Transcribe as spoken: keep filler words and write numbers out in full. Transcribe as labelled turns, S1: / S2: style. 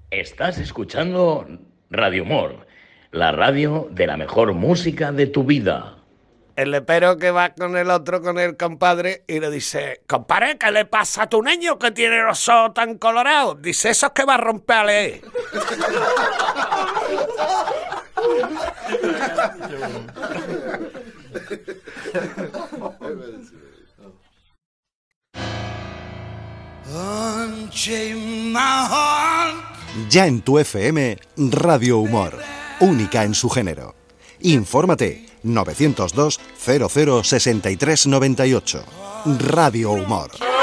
S1: Estás escuchando Radio Humor, la radio de la mejor música de tu vida.
S2: El lepero que va con el otro, con el compadre, y le dice: compadre, ¿qué le pasa a tu niño que tiene los ojos tan colorados? Dice: eso es que va a romper a leer.
S3: Ya en tu F M, Radio Humor, única en su género. Infórmate novecientos dos, cero cero, sesenta y tres noventa y ocho. Radio Humor.